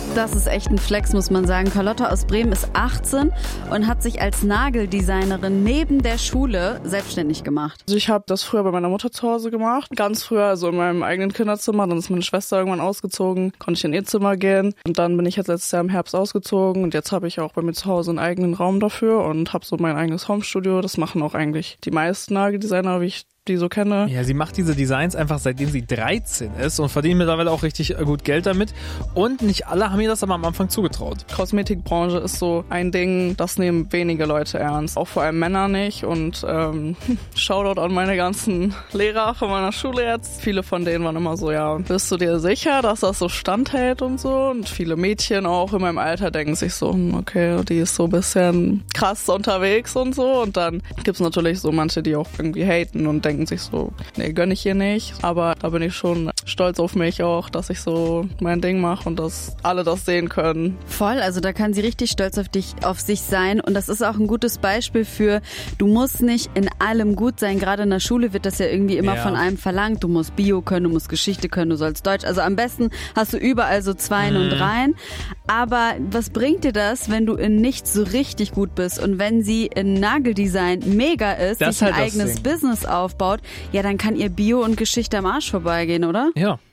Das ist echt ein Flex, muss man sagen. Carlotta aus Bremen ist 18 und hat sich als Nageldesignerin neben der Schule selbstständig gemacht. Also ich habe das früher bei meiner Mutter zu Hause gemacht. Ganz früher, also in meinem eigenen Kinderzimmer. Dann ist meine Schwester irgendwann ausgezogen, konnte ich in ihr Zimmer gehen. Und dann bin ich jetzt letztes Jahr im Herbst ausgezogen. Und jetzt habe ich auch bei mir zu Hause einen eigenen Raum dafür und habe so mein eigenes Homestudio. Das machen auch eigentlich die meisten Nageldesigner, wie ich die so kenne. Ja, sie macht diese Designs einfach seitdem sie 13 ist und verdient mittlerweile auch richtig gut Geld damit. Und nicht alle haben ihr das aber am Anfang zugetraut. Kosmetikbranche ist so ein Ding, das nehmen wenige Leute ernst. Auch vor allem Männer nicht. Und Shoutout an meine ganzen Lehrer von meiner Schule jetzt. Viele von denen waren immer so, ja, bist du dir sicher, dass das so standhält und so? Und viele Mädchen auch in meinem Alter denken sich so, okay, die ist so ein bisschen krass unterwegs und so. Und dann gibt's natürlich so manche, die auch irgendwie haten und denken sich so, nee, gönn ich hier nicht. Aber da bin ich schon stolz auf mich auch, dass ich so mein Ding mache und dass alle das sehen können. Voll, also da kann sie richtig stolz auf sich sein. Und das ist auch ein gutes Beispiel für, du musst nicht in allem gut sein. Gerade in der Schule wird das ja irgendwie immer von einem verlangt. Du musst Bio können, du musst Geschichte können, du sollst Deutsch. Also am besten hast du überall so 2 und 3. Aber was bringt dir das, wenn du in nichts so richtig gut bist? Und wenn sie in Nageldesign mega ist, sich ein eigenes Business aufbaut, ja, dann kann ihr Bio und Geschichte am Arsch vorbeigehen, oder? Ja.